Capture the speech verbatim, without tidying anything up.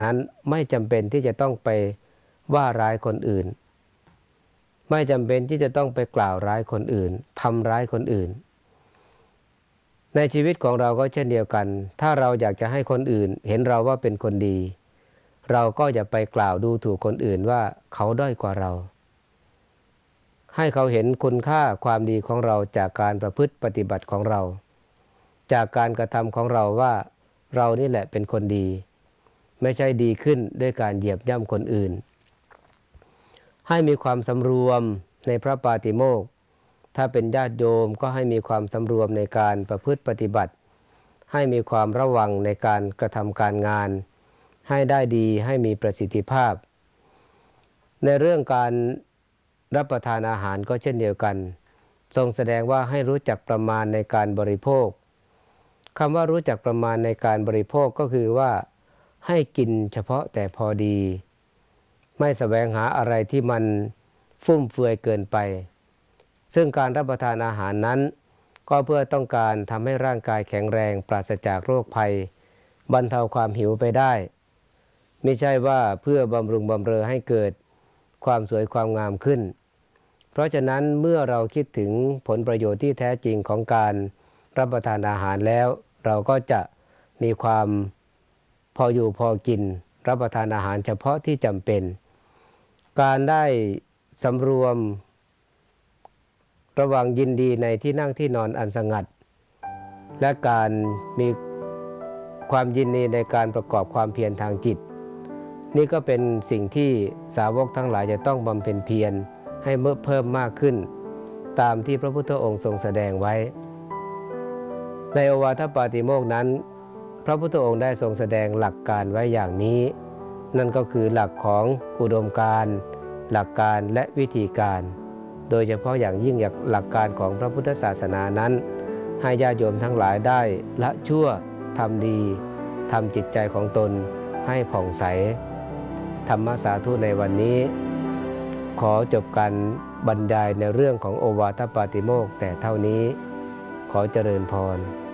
นั้นไม่จำเป็นที่จะต้องไปว่าร้ายคนอื่นไม่จำเป็นที่จะต้องไปกล่าวร้ายคนอื่นทำร้ายคนอื่นในชีวิตของเราก็เช่นเดียวกันถ้าเราอยากจะให้คนอื่นเห็นเราว่าเป็นคนดีเราก็อย่าไปกล่าวดูถูกคนอื่นว่าเขาด้อยกว่าเราให้เขาเห็นคุณค่าความดีของเราจากการประพฤติปฏิบัติของเราจากการกระทำของเราว่าเรานี่แหละเป็นคนดีไม่ใช่ดีขึ้นด้วยการเหยียบย่ำคนอื่นให้มีความสำรวมในพระปาติโมกข์ถ้าเป็นญาติโยมก็ให้มีความสำรวมในการประพฤติปฏิบัติให้มีความระวังในการกระทำการงานให้ได้ดีให้มีประสิทธิภาพในเรื่องการรับประทานอาหารก็เช่นเดียวกันทรงแสดงว่าให้รู้จักประมาณในการบริโภคคำว่ารู้จักประมาณในการบริโภคก็คือว่าให้กินเฉพาะแต่พอดีไม่แสวงหาอะไรที่มันฟุ่มเฟือยเกินไปซึ่งการรับประทานอาหารนั้นก็เพื่อต้องการทำให้ร่างกายแข็งแรงปราศจากโรคภัยบรรเทาความหิวไปได้ไม่ใช่ว่าเพื่อบำรุงบำเรอให้เกิดความสวยความงามขึ้นเพราะฉะนั้นเมื่อเราคิดถึงผลประโยชน์ที่แท้จริงของการรับประทานอาหารแล้วเราก็จะมีความพออยู่พอกินรับประทานอาหารเฉพาะที่จำเป็นการได้สำรวมระวังยินดีในที่นั่งที่นอนอันสงัดและการมีความยินดีในการประกอบความเพียรทางจิตนี่ก็เป็นสิ่งที่สาวกทั้งหลายจะต้องบำเพ็ญเพียรให้เพิ่มมากขึ้นตามที่พระพุทธองค์ทรงแสดงไว้ในโอวาทปาติโมกข์นั้นพระพุทธองค์ได้ทรงแสดงหลักการไว้อย่างนี้นั่นก็คือหลักของอุดมการณ์หลักการและวิธีการโดยเฉพาะอย่างยิ่งหลักการของพระพุทธศาสนานั้นให้ญาติโยมทั้งหลายได้ละชั่วทำดีทำจิตใจของตนให้ผ่องใสธรรมสาธุในวันนี้ขอจบการบรรยายในเรื่องของโอวาทปาติโมกข์แต่เท่านี้ขอเจริญพร